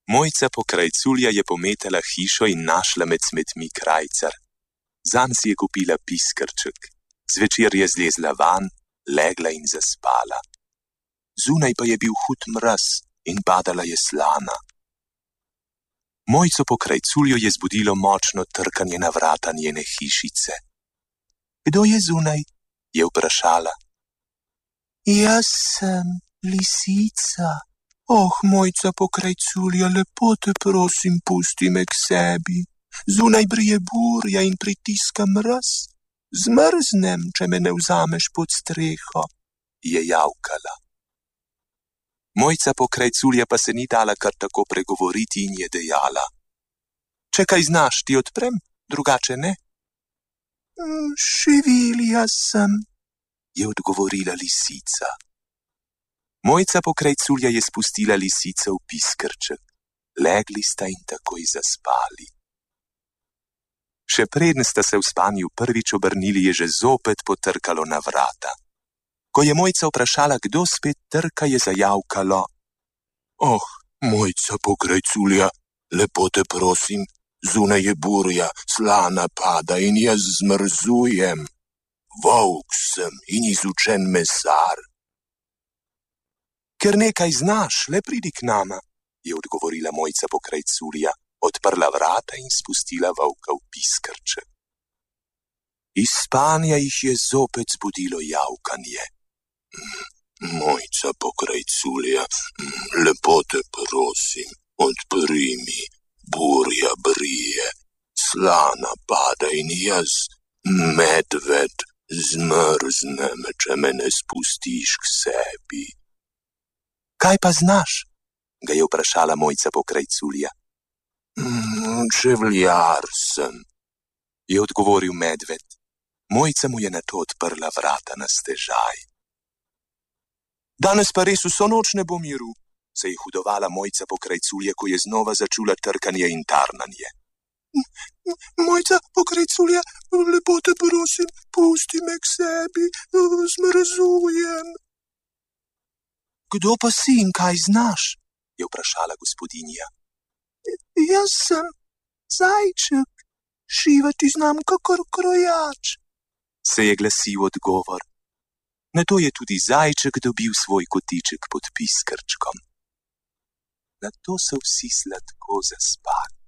Mojca pokrajculja je pometala hišo in našla med smetmi krajcar. Zanj si je kupila piskrček. Zvečer je zlezla van, legla in zaspala. Zunaj pa je bil hud mraz in padala je slana. Mojco pokrajculjo je zbudilo močno trkanje na vrata njene hišice. Kdo je zunaj? Je vprašala. Jaz sem, lisica. Oh, Mojca pokrajculja, lepo te prosim, pusti me k sebi. Zunaj brije burja in pritiska mraz. Zmrznem, če me ne vzameš pod streho, je javkala. Mojca pokrajculja pa se ni dala kar tako pregovoriti in je dejala. Če kaj znaš, ti odprem, drugače ne. Šivilja sem, je odgovorila lisica. Mojca pokrajculja je spustila lisico v piskrček. Legli sta in takoj zaspali. Še preden sta se v spanju prvič obrnili, je že zopet potrkalo na vrata. Ko je Mojca vprašala, kdo spet trka, je zajavkalo. Oh, Mojca pokrajculja, lepo te prosim, zunaj je burja, slana pada in jaz zmrzujem. Volk sem in izučen mesar. Ker nekaj znaš, le pridi k nama, je odgovorila Mojca pokrajculja, odprla vrata in spustila volka v piskrček. Iz spanja jih je zopet zbudilo javkanje. Mojca pokrajculja, lepo te prosim, odpri mi, burja brije, slana pada in jaz, medved, zmrznem, če me ne spustiš k sebi. Kaj pa znaš? Ga je vprašala Mojca pokrajculja. Čevljar sem, je odgovoril medved. Mojca mu je nato odprla vrata na stežaj. Danes pa res vso noč ne bo miru, se je hudovala Mojca pokrajculja, ko je znova začula trkanje in tarnanje. Mojca pokrajculja, lepo te prosim, pusti me k sebi, zmrzujem. Kdo pa si in kaj znaš? Je vprašala gospodinja. Jaz sem zajček, šivati znam kakor krojač, se je glasil odgovor. Nato je tudi zajček dobil svoj kotiček pod piskrčkom. Nato so vsi sladko zaspali.